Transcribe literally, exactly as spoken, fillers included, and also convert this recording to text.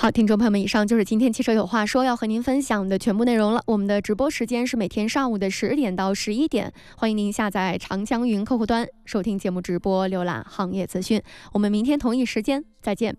好，听众朋友们，以上就是今天汽车有话说要和您分享的全部内容了。我们的直播时间是每天上午的十点到十一点，欢迎您下载长江云客户端收听节目直播，浏览行业资讯。我们明天同一时间再见。